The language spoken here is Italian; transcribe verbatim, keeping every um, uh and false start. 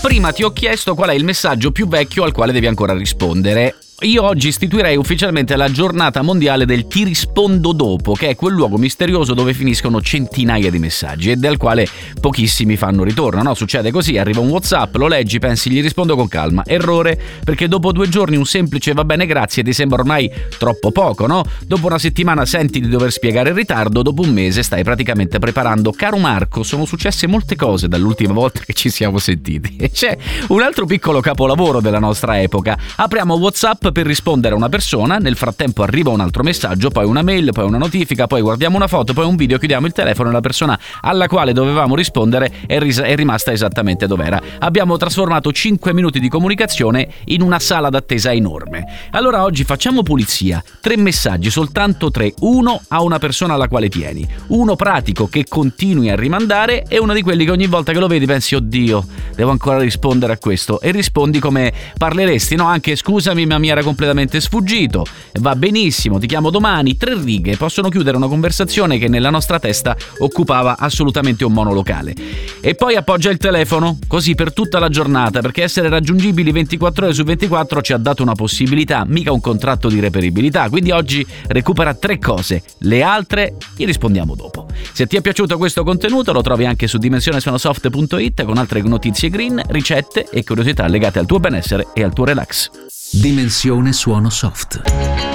Prima ti ho chiesto qual è il messaggio più vecchio al quale devi ancora rispondere. Io oggi istituirei ufficialmente la giornata mondiale del ti rispondo dopo, che è quel luogo misterioso dove finiscono centinaia di messaggi e del quale pochissimi fanno ritorno, no? Succede così, arriva un WhatsApp, lo leggi, pensi gli rispondo con calma. Errore, perché dopo due giorni un semplice va bene grazie ti sembra ormai troppo poco, no? Dopo una settimana senti di dover spiegare il ritardo, dopo un mese stai praticamente preparando. Caro Marco, sono successe molte cose dall'ultima volta che ci siamo sentiti. E c'è un altro piccolo capolavoro della nostra epoca. Apriamo WhatsApp per rispondere a una persona, nel frattempo arriva un altro messaggio, poi una mail, poi una notifica, poi guardiamo una foto, poi un video, chiudiamo il telefono e la persona alla quale dovevamo rispondere è, ris- è rimasta esattamente dov'era. Abbiamo trasformato cinque minuti di comunicazione in una sala d'attesa enorme. Allora oggi facciamo pulizia, tre messaggi, soltanto tre, uno a una persona alla quale tieni, uno pratico che continui a rimandare e uno di quelli che ogni volta che lo vedi pensi oddio, devo ancora rispondere a questo, e rispondi come parleresti, no? Anche scusami ma mi era completamente sfuggito, va benissimo, ti chiamo domani. Tre righe possono chiudere una conversazione che nella nostra testa occupava assolutamente un monolocale. E poi appoggia il telefono, così per tutta la giornata, perché essere raggiungibili ventiquattro ore su ventiquattro ci ha dato una possibilità, mica un contratto di reperibilità. Quindi oggi recupera tre cose, le altre gli rispondiamo dopo. Se ti è piaciuto questo contenuto lo trovi anche su dimensione suonosoft punto it con altre notizie green, ricette e curiosità legate al tuo benessere e al tuo relax. Dimensione Suono Soft.